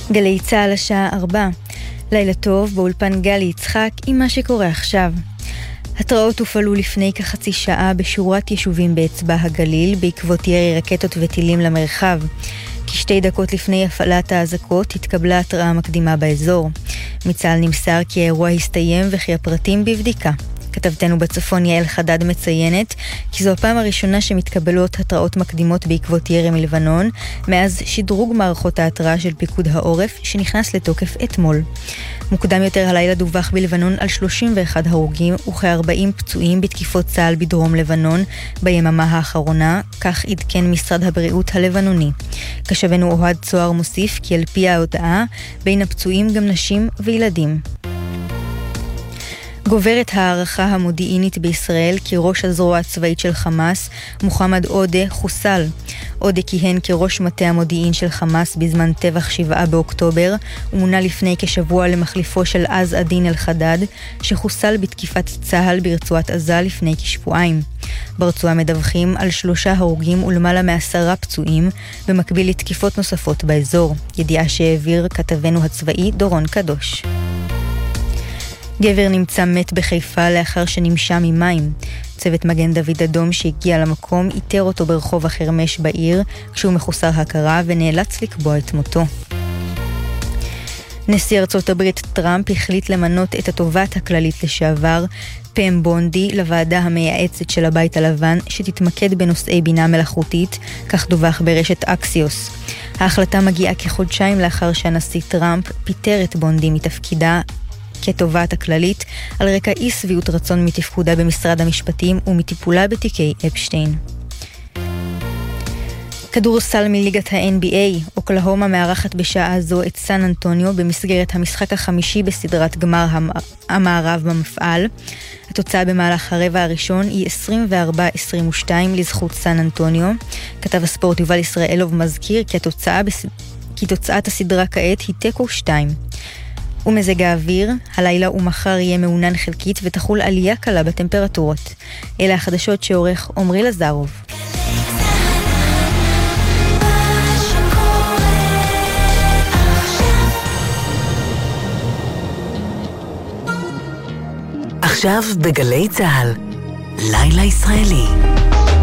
גלי צהל השעה 4. לילה טוב, באולפן גלי יצחק עם מה שקורה עכשיו. התראות הופעלו לפני כחצי שעה בשורת יישובים באצבע הגליל בעקבות ירי רקטות וטילים למרחב. כשתי דקות לפני הפעלת האזעקות התקבלה התראה מקדימה באזור. מצה"ל נמסר כי האירוע הסתיים וכי הפרטים בבדיקה. כתבתנו בצפון יעל חדד מציינת כי זו הפעם הראשונה שמתקבלות התראות מקדימות בעקבות ירי מלבנון מאז שדרוג מערכות ההתראה של פיקוד העורף שנכנס לתוקף אתמול. מוקדם יותר הלילה דווח בלבנון על 31 הרוגים וכ-40 פצועים בתקיפות צה"ל בדרום לבנון ביממה האחרונה, כך עדכן משרד הבריאות הלבנוני. כשבנו אוהד צוהר מוסיף כי על פי ההודעה בין הפצועים גם נשים וילדים. גוברת הערכה המודיעינית בישראל כי ראש הזרוע הצבאית של חמאס, מוחמד עודה, חוסל. עודה כיהן כראש מטה המודיעין של חמאס בזמן טבח 7 באוקטובר, ומונה לפני כשבוע למחליפו של עז א-דין אל-חדד, שחוסל בתקיפת צה"ל ברצועת עזה לפני כשבועיים. ברצועה מדווחים על 3 הרוגים ולמעלה מ10 פצועים, במקביל לתקיפות נוספות באזור. ידיעה שהעביר כתבנו הצבאי דורון קדוש. גבר נמצא מת בחיפה לאחר שנמשה ממים. צוות מגן דוד אדום שהגיע למקום איתר אותו ברחוב החרמש בעיר כשהוא מחוסר הכרה ונאלץ לקבוע את מותו. נשיא ארצות הברית טראמפ החליט למנות את התובעת הכללית לשעבר פם בונדי לוועדה המייעצת של הבית הלבן שתתמקד בנושאי בינה מלאכותית, כך דווח ברשת אקסיוס. ההחלטה מגיעה כחודשיים לאחר שהנשיא טראמפ פיטר את בונדי מתפקידה כתובעת הכללית על רקע אי שביעות רצון מתפקודה במשרד המשפטים ומטיפולה בתיקי אפשטיין. כדורסל מליגת ה-NBA, אוקלהומה מארחת בשעה זו את סן אנטוניו במסגרת המשחק החמישי בסדרת גמר המערב במפעל. התוצאה במהלך הרבע הראשון היא 24-22 לזכות סן אנטוניו. כתב הספורט יובל ישראלוב מזכיר כי תוצאת הסדרה כעת היא תיקו 2. ומזג האוויר, הלילה ומחר יהיה מעונן חלקית ותחול עלייה קלה בטמפרטורות. אלה החדשות שעורך עומרי לזרוב. עכשיו בגלי צהל, לילה ישראלי.